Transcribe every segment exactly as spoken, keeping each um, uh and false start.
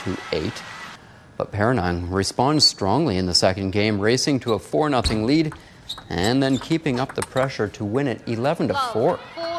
to eight. But Paranang responds strongly in the second game, racing to a four nothing lead and then keeping up the pressure to win it eleven to four.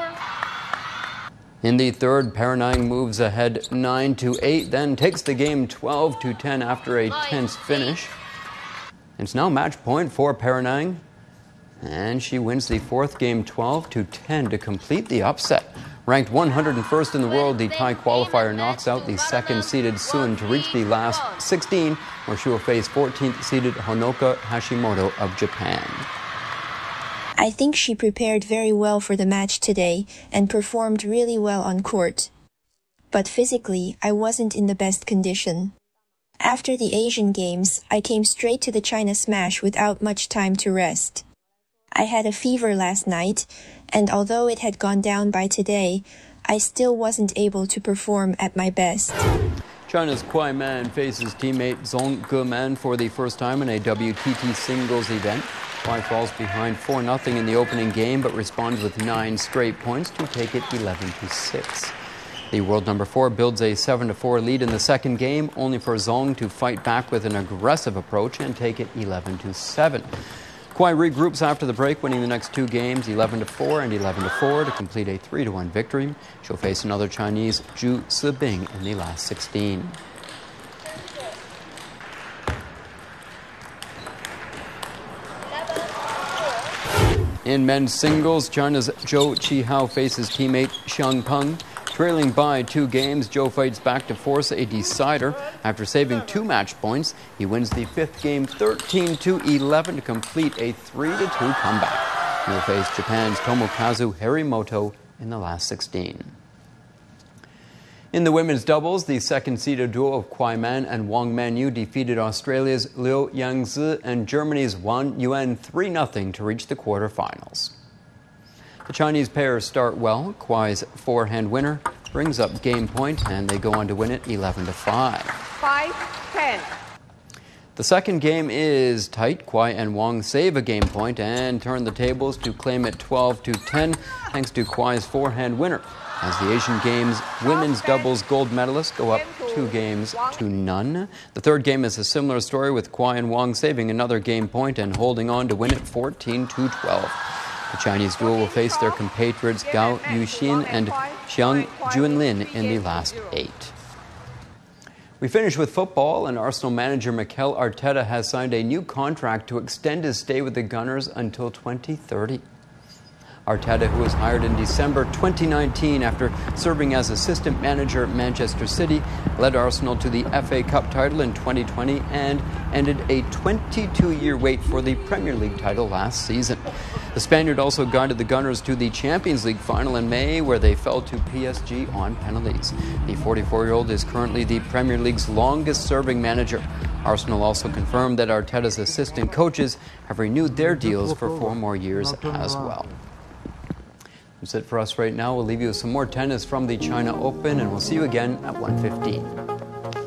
In the third, Paranang moves ahead nine to eight, then takes the game twelve to ten after a tense finish. It's now match point for Paranang, and she wins the fourth game twelve to ten to complete the upset. Ranked one hundred first in the world, the Thai qualifier knocks out the second-seeded Sun to reach the last sixteen, where she will face fourteenth-seeded Honoka Hashimoto of Japan. I think she prepared very well for the match today and performed really well on court. But physically, I wasn't in the best condition. After the Asian Games, I came straight to the China Smash without much time to rest. I had a fever last night, and although it had gone down by today, I still wasn't able to perform at my best. China's Kuai Man faces teammate Zhong Geman for the first time in a W T T singles event. Kuai falls behind four nothing in the opening game, but responds with nine straight points to take it eleven to six. The world number four builds a seven to four lead in the second game, only for Zhong to fight back with an aggressive approach and take it eleven to seven. Kuai regroups after the break, winning the next two games, eleven to four and eleven to four, to complete a three to one victory. She'll face another Chinese, Zhu Sibing, in the last sixteen. In men's singles, China's Zhou Qihao faces teammate Xiang Peng. Trailing by two games, Zhou fights back to force a decider. After saving two match points, he wins the fifth game thirteen to eleven to complete a three to two comeback. He will face Japan's Tomokazu Harimoto in the last sixteen. In the women's doubles, the second-seeded duo of Kuai Man and Wang Manyu defeated Australia's Liu Yangzi and Germany's Wan Yuan three nothing to reach the quarterfinals. The Chinese pair start well. Kuai's forehand winner brings up game point, and they go on to win it eleven to five. five ten. The second game is tight. Kuai and Wang save a game point and turn the tables to claim it twelve to ten, thanks to Kuai's forehand winner, as the Asian Games women's doubles gold medalists go up two games to none. The third game is a similar story, with Kuai and Wang saving another game point and holding on to win it fourteen to twelve. The Chinese duo will face their compatriots Gao Yuxin and Xiang Junlin in the last eight. We finish with football, and Arsenal manager Mikel Arteta has signed a new contract to extend his stay with the Gunners until twenty thirty. Arteta, who was hired in December twenty nineteen after serving as assistant manager at Manchester City, led Arsenal to the F A Cup title in twenty twenty and ended a twenty-two year wait for the Premier League title last season. The Spaniard also guided the Gunners to the Champions League final in May, where they fell to P S G on penalties. The forty-four year old is currently the Premier League's longest-serving manager. Arsenal also confirmed that Arteta's assistant coaches have renewed their deals for four more years as well. That's it for us right now. We'll leave you with some more tennis from the China Open, and we'll see you again at one fifteen.